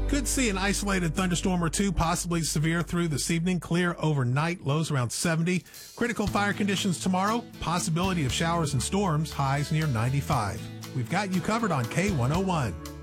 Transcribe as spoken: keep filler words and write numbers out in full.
Could see an isolated thunderstorm or two, possibly severe through this evening. Clear overnight, lows around seventy. Critical fire conditions tomorrow. Possibility of showers and storms, highs near ninety-five. We've got you covered on K one oh one.